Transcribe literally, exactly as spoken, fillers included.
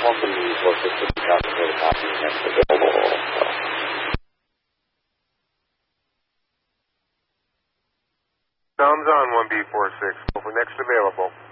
one B four six will be calculated copy next available. Sounds on one B four six. Over next available.